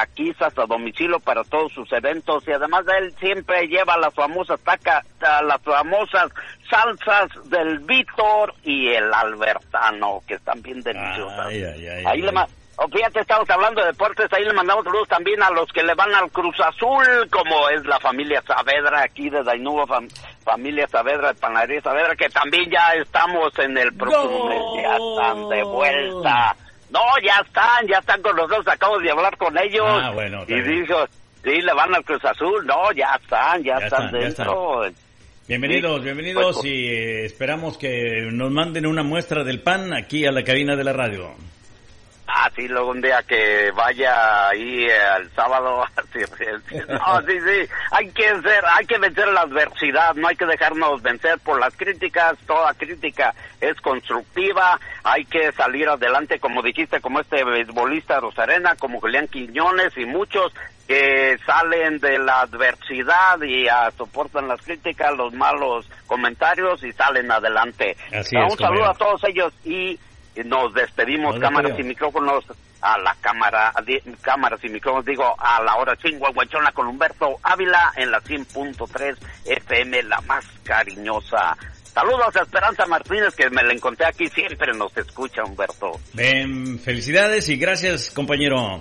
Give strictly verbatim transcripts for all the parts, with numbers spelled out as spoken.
taquizas a domicilio para todos sus eventos, y además de él siempre lleva las famosas taca, las famosas salsas del Víctor y el Albertano, que están bien deliciosas. Ay, ay, ay, ahí ay, le ma- oh, fíjate, estamos hablando de deportes, ahí le mandamos saludos también a los que le van al Cruz Azul, como es la familia Saavedra aquí de Dainuba, fam- familia Saavedra, de Panadería Saavedra, que también ya estamos en el próximo mes, ya están de vuelta. No, ya están, ya están con nosotros, acabamos de hablar con ellos. Ah, bueno. Y dijo, sí, le van al Cruz Azul. No, ya están, ya, ya están, están dentro. Ya están. Bienvenidos, sí, bienvenidos pues, y eh, esperamos que nos manden una muestra del pan aquí a la cabina de la radio. Ah, sí, luego un día que vaya ahí eh, el sábado, sí, sí, no, sí, sí, hay que ser, hay que vencer la adversidad, no hay que dejarnos vencer por las críticas, toda crítica es constructiva, hay que salir adelante, como dijiste, como este beisbolista Rosarena, como Julián Quiñones y muchos que salen de la adversidad y uh, soportan las críticas, los malos comentarios y salen adelante. Así uh, es, un saludo a todos ellos y nos despedimos, nos cámaras y micrófonos, a la cámara, di, cámaras y micrófonos, digo, a la hora chinguaguachona con Humberto Ávila en la cien punto tres F M, la más cariñosa. Saludos a Esperanza Martínez, que me la encontré aquí, siempre nos escucha, Humberto. Bien, felicidades y gracias, compañero.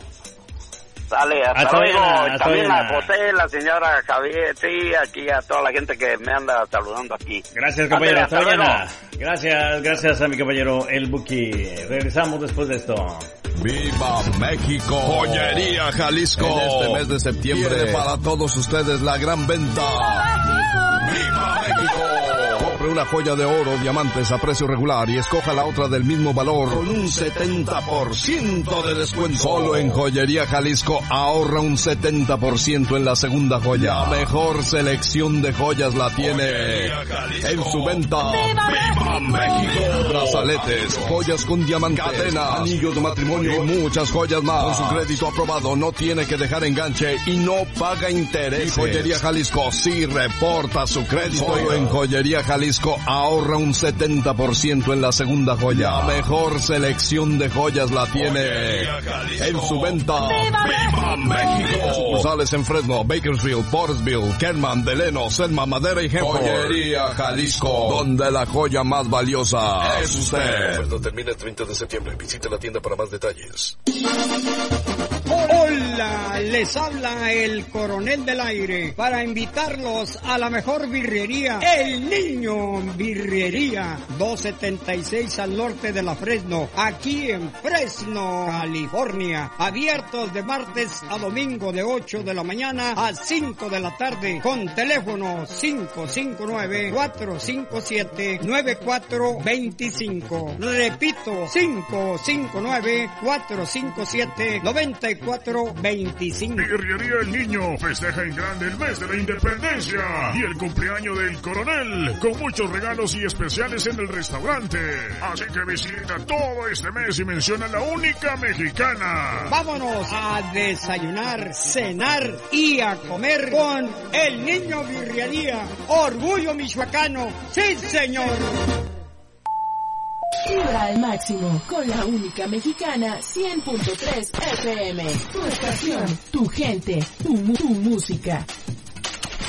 Sale, hasta, hasta luego. Mañana, hasta también mañana. A José, la señora Javier, sí, aquí a toda la gente que me anda saludando aquí. Gracias, compañero. Hasta, hasta mañana. Gracias, gracias a mi compañero El Buki. Regresamos después de esto. ¡Viva México! Joyería Jalisco. En este mes de septiembre tiene para todos ustedes la gran venta. ¡Viva México! Compre una joya de oro, diamantes a precio regular y escoja la otra del mismo valor con un setenta por ciento de descuento. Solo en Joyería Jalisco ahorra un setenta por ciento en la segunda joya. La mejor selección de joyas la tiene en su venta. ¡Viva México! Brazaletes, joyas con diamantes, cadenas, anillos de matrimonio y muchas joyas más. Con su crédito aprobado no tiene que dejar enganche y no paga intereses. Y Joyería Jalisco sí reporta su crédito. Solo en Joyería Jalisco ahorra un setenta por ciento en la segunda joya. La mejor selección de joyas la tiene en su venta. ¡Viva México! Sucursales en Fresno, Bakersfield, Portersville, Kerman, Deleno, Selma, Madera y Hempel. Joyería Jalisco, donde la joya más valiosa es usted. Oferta termina el treinta de septiembre. Visite la tienda para más detalles. Hola, les habla el Coronel del Aire para invitarlos a la mejor birrería, El Niño Birrería, doscientos setenta y seis al norte de la Fresno, aquí en Fresno, California. Abiertos de martes a domingo de ocho de la mañana a cinco de la tarde, con teléfono cinco cinco nueve, cuatro cinco siete, nueve cuatro dos cinco. Repito, cinco cinco nueve, cuatro cinco siete, nueve cuatro veinticinco. Birrería El Niño festeja en grande el mes de la independencia y el cumpleaños del coronel, con muchos regalos y especiales en el restaurante. Así que visita todo este mes y menciona la única mexicana. Vámonos a desayunar, cenar y a comer con El Niño Birrería. Orgullo michoacano, sí señor. Vibra al máximo con la única mexicana cien punto tres F M. Tu estación, tu gente, tu, tu música.